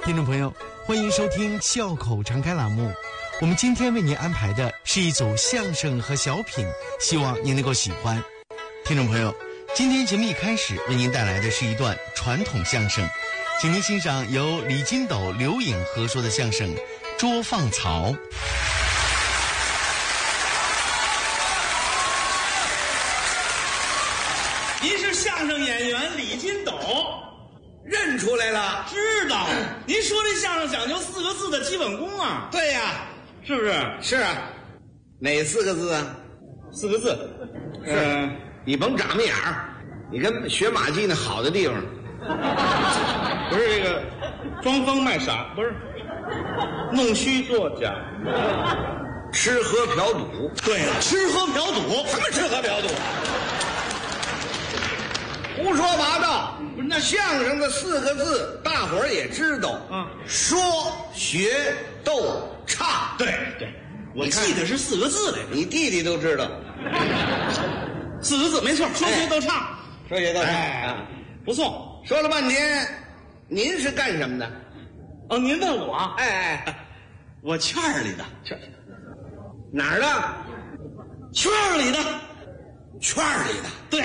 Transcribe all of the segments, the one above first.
听众朋友，欢迎收听笑口常开栏目。我们今天为您安排的是一组相声和小品，希望您能够喜欢。听众朋友，今天节目一开始为您带来的是一段传统相声，请您欣赏由李金斗、刘颖合说的相声《捉放草》。 您是相声演员李金斗， 认出来了？ 知道。您说这相声讲究4个字的基本功啊？ 对呀， 是不是？ 是啊。哪4个字啊 ？4个字。 你甭眨巴眼儿，你跟学马季那好的地方。 不是这个，装疯卖傻，不是弄虚作假， 吃喝嫖赌。 对了，吃喝嫖赌。 什么吃喝嫖赌？胡说八道！不是，那相声的4个字，大伙儿也知道啊。说学逗唱。 对对，我记得是4个字来着。 你弟弟都知道。 4个字没错，说学逗唱。 说学逗唱， 不错。 说了半天，您是干什么的？ 哦，您问我？ 哎， 我圈里的。 哪儿的？ 圈里的。 圈里的。 对。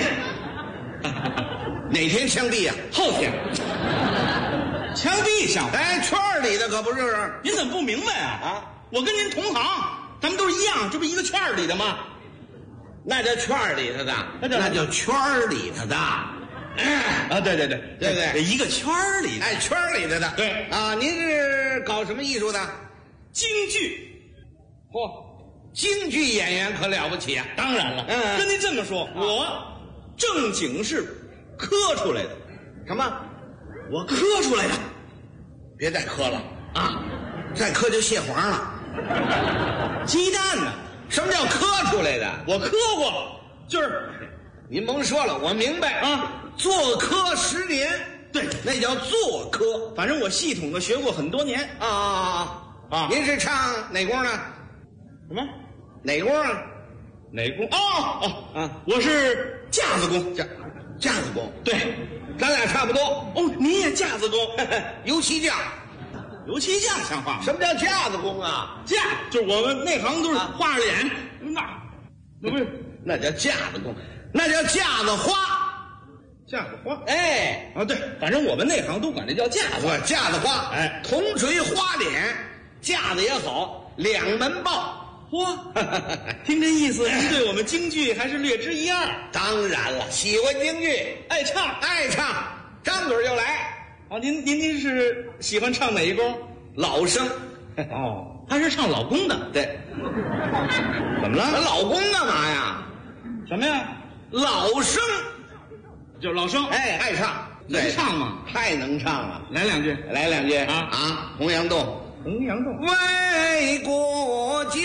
哪天枪毙呀？ 后天。枪毙像话？ 哎，圈里的可不是。 您怎么不明白啊？啊，我跟您同行，咱们都是一样，这不一个圈里的吗？ 那叫圈里头的，那叫圈里头的。 啊，对对对对对，一个圈里的。 哎，圈里头的。 对啊，您是搞什么艺术的？ 京剧。 嚯，京剧演员可了不起啊！ 当然了，跟您这么说，我正经是磕出来的。 什么？ 我磕出来的。 别再磕了啊！再磕就蟹黄了。 鸡蛋呢？ 什么叫磕出来的？ 我磕过，就是您甭说了，我明白啊。做科10年， 对， 那叫做科。 反正我系统的学过很多年啊。您是唱哪功呢？ 什么？ 哪功啊？ 哪功？我是架子功。 架子功。 对， 咱俩差不多。 哦，你也架子功？ 油漆匠。 油漆匠像话吗？ 什么叫架子功啊？ 架就是我们内行都是画着脸，那不是那叫架子功，那叫架子花。 架子花。 哎啊，对，反正我们内行都管这叫架子。 架子花。 哎， 铜锤花脸，架子也好，2门报。 嚯，听这意思，您对我们京剧还是略知一二。 当然了，喜欢京剧， 爱唱， 张嘴就来。 哦，您是喜欢唱哪一功？ 老生。 哦，他是唱老公的。 对。 怎么了？ 老公干嘛呀？ 什么呀？ 老生， 就是老生。 哎，爱唱， 能唱吗？ 太能唱了。 来2句， 来2句啊！洪阳洞，为国家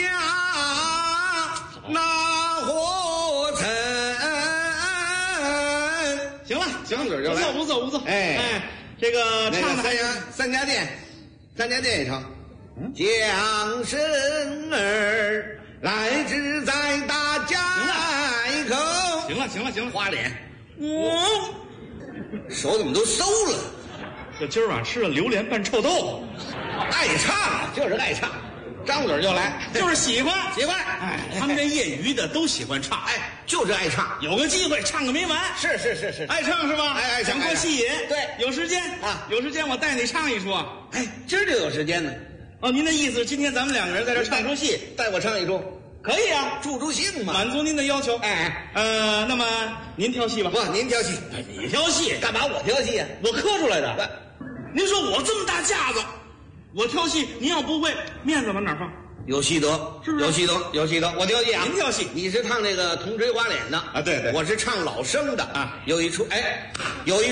纳火尘。 行了， 嘴就来， 不错。 哎， 这个唱的三家店也唱。将生儿来自在大家口。 行了， 花脸。手怎么都馊了？ 这今儿晚上吃了榴莲拌臭豆腐。 爱唱就是爱唱，张嘴就来， 就是喜欢。 哎， 他们这业余的都喜欢唱， 就是爱唱， 有个机会唱个没完。 是， 爱唱是吧？ 爱唱， 讲过戏瘾。 对， 有时间我带你唱一出。 哎，今儿就有时间呢。 哦，您的意思今天咱们2个人在这唱出戏， 带我唱一出？ 可以啊， 助兴嘛， 满足您的要求。那么您挑戏吧。 不，您挑戏。 你挑戏干嘛？我挑戏啊？ 我磕出来的。您说我这么大架子，我挑戏，您要不会，面子往哪放？ 有戏德， 是不是？ 有戏德。我挑戏啊。 您挑戏， 你是唱这个铜锤花脸的啊？对， 我是唱老生的啊。有一出，